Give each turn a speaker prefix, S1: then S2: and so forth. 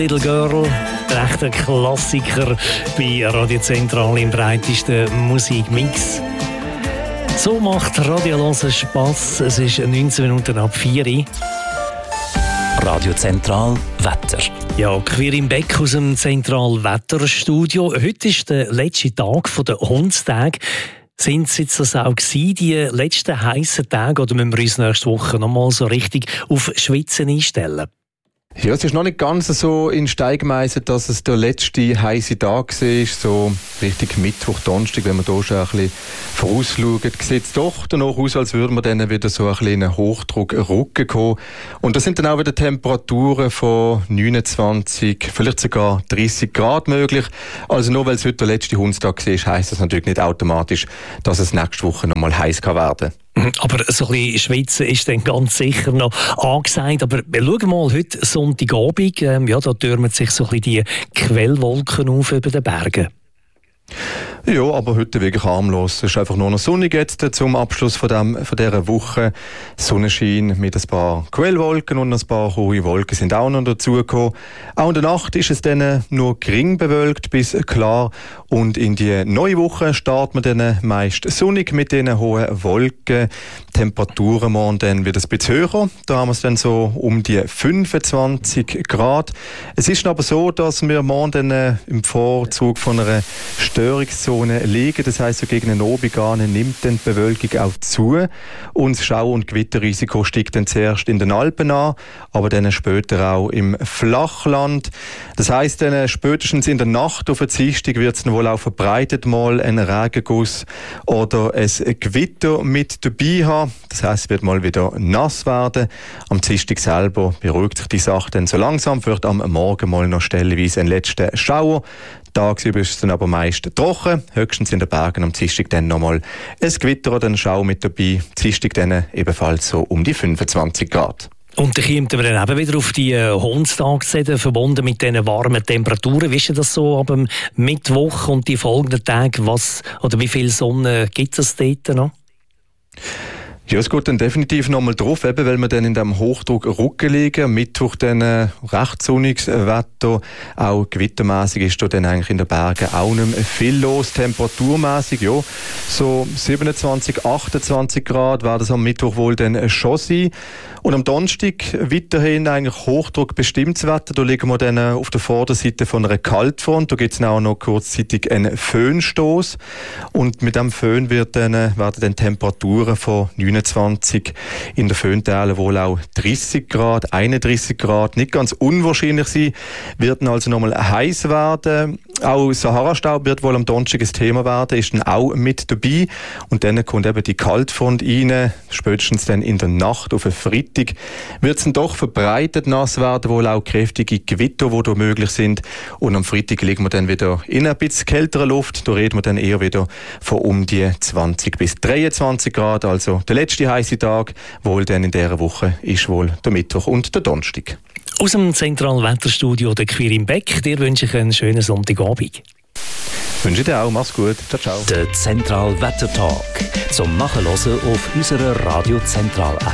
S1: Little Girl, ein echter Klassiker bei Radio Zentral im breitesten Musikmix. So macht Radio hören Spass. Es ist 19 Minuten ab 4 Uhr.
S2: Radio Zentral Wetter.
S1: Ja, Quir im Beck aus dem Zentral Wetterstudio. Heute ist der letzte Tag der Hundstage. Sind es jetzt das auch gewesen, die letzten heissen Tage, oder müssen wir uns nächste Woche noch mal so richtig auf Schwitzen einstellen?
S3: Ja, es ist noch nicht ganz so in Stein gemeißelt, dass es der letzte heisse Tag war, so richtig Mittwoch, Donnerstag, wenn wir hier schon ein bisschen vorausschauen, sieht es doch danach aus, als würden wir dann wieder so ein bisschen in einen Hochdruck kommen. Und das sind dann auch wieder Temperaturen von 29, vielleicht sogar 30 Grad möglich. Also nur weil es heute der letzte Hundstag war, heisst das natürlich nicht automatisch, dass es nächste Woche noch mal heiß werden kann.
S1: Aber so ein bisschen Schwitzen ist dann ganz sicher noch angesagt. Aber schauen mal, heute Sonntagabend, da türmen sich so ein bisschen die Quellwolken auf über den Bergen.
S3: Ja, aber heute wirklich harmlos. Es ist einfach nur noch sonnig jetzt zum Abschluss von dieser Woche. Sonnenschein mit ein paar Quellwolken und ein paar hohe Wolken sind auch noch dazugekommen. Auch in der Nacht ist es dann nur gering bewölkt bis klar. Und in die neue Woche starten wir dann meist sonnig mit diesen hohen Wolken. Temperaturen morgen dann wieder ein bisschen höher. Da haben wir es dann so um die 25 Grad. Es ist aber so, dass wir morgen dann im Vorzug von einer Störungszone liegen. Das heisst, so gegen den Abend nimmt dann die Bewölkung auch zu. Und das Schau- und Gewitterrisiko steigt dann zuerst in den Alpen an, aber dann später auch im Flachland. Das heisst, dann spätestens in der Nacht auf den Dienstag wird es dann wohl auch verbreitet mal einen Regenguss oder ein Gewitter mit dabei haben. Das heisst, es wird mal wieder nass werden. Am Dienstag selber beruhigt sich die Sache dann so langsam. Vielleicht am Morgen mal noch stellenweise ein letzter Schauer. Tagsüber ist es dann aber meist trocken. Höchstens in den Bergen am Dienstag dann nochmal ein Gewitter oder ein Schau mit dabei. Dienstag dann ebenfalls so um die 25 Grad.
S1: Und dann kommen wir dann eben wieder auf die Hundstage verbunden mit diesen warmen Temperaturen. Wie ist das so ab dem Mittwoch und die folgenden Tage? Wie viel Sonne gibt es dort noch?
S3: Ja, es geht dann definitiv nochmal drauf, eben weil wir dann in diesem Hochdruck Rücken liegen. Am Mittwoch dann recht sonniges Wetter. Auch gewittermässig ist da dann eigentlich in den Bergen auch nicht mehr viel los. Temperaturmässig, ja, so 27, 28 Grad werden es am Mittwoch wohl dann schon sein. Und am Donnerstag weiterhin eigentlich Hochdruck bestimmtes Wetter. Da liegen wir dann auf der Vorderseite von einer Kaltfront. Da gibt es auch noch kurzzeitig einen Föhnstoß. Und mit dem Föhn werden dann Temperaturen von 29 in den Föhnteilen wohl auch 30 Grad, 31 Grad. Nicht ganz unwahrscheinlich sein. Wird also nochmal heiß werden. Auch Sahara-Staub wird wohl am Donnerstag ein Thema werden, ist dann auch mit dabei. Und dann kommt eben die Kaltfront rein, spätestens dann in der Nacht auf den Freitag. Wird es dann doch verbreitet nass werden, wohl auch kräftige Gewitter, die da möglich sind. Und am Freitag liegen wir dann wieder in ein bisschen kälterer Luft. Da reden wir dann eher wieder von um die 20 bis 23 Grad. Also der letzte heiße Tag, wohl dann in dieser Woche, ist wohl der Mittwoch und der Donnerstag.
S1: Aus dem Zentralen Wetterstudio der Quir im Beck. Dir wünsche ich einen schönen Sonntagabend.
S3: Wünsche dir auch. Mach's gut. Ciao, ciao.
S2: Der Zentral Wetter Talk. Zum Nachhören auf unserer Radio Zentral App.